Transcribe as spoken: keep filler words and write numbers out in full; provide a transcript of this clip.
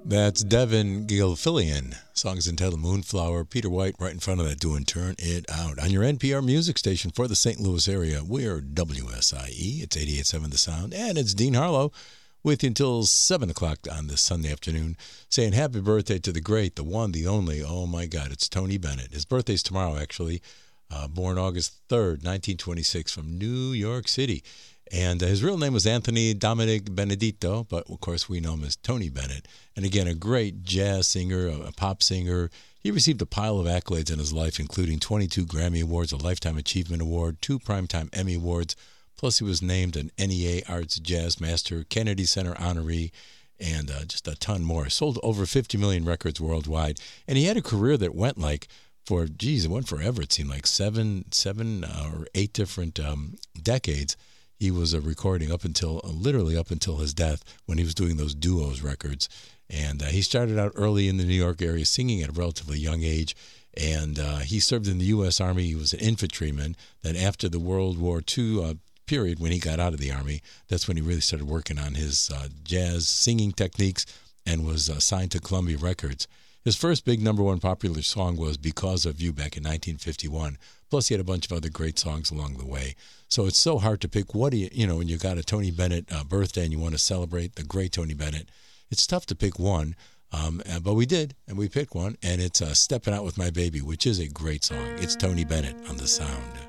That's Devin Gilfillian. Song's entitled Moonflower. Peter White right in front of that doing Turn It Out. On your N P R music station for the Saint Louis area, we're W S I E. It's eighty-eight point seven The Sound. And it's Dean Harlow with you until seven o'clock on this Sunday afternoon, saying happy birthday to the great, the one, the only, oh my God, it's Tony Bennett. His birthday's tomorrow, actually. Uh, born August third, nineteen twenty-six, from New York City. And uh, his real name was Anthony Dominic Benedito, but of course we know him as Tony Bennett. And again, a great jazz singer, a, a pop singer. He received a pile of accolades in his life, including twenty-two Grammy Awards, a Lifetime Achievement Award, two Primetime Emmy Awards. Plus, he was named an N E A Arts Jazz Master, Kennedy Center honoree, and uh, just a ton more. Sold over fifty million records worldwide. And he had a career that went like for, geez, it went forever. It seemed like seven, seven uh, or eight different um, decades. He was uh, recording up until, uh, literally up until his death, when he was doing those duos records. And uh, he started out early in the New York area singing at a relatively young age. And uh, he served in the U S Army. He was an infantryman. Then after the World War Two uh, period, when he got out of the Army, that's when he really started working on his uh, jazz singing techniques and was uh, signed to Columbia Records. His first big number one popular song was Because of You back in nineteen fifty-one. Plus, he had a bunch of other great songs along the way. So it's so hard to pick what do you, you know, when you got a Tony Bennett uh, birthday and you want to celebrate the great Tony Bennett, it's tough to pick one. Um, uh, but we did, and we picked one, and it's uh, Stepping Out With My Baby, which is a great song. It's Tony Bennett on The Sound.